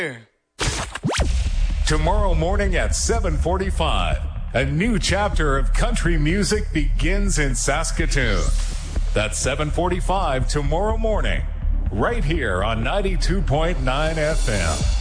Tomorrow morning at 7:45, a new chapter of country music begins in Saskatoon. That's 7:45 tomorrow morning, right here on 92.9 FM.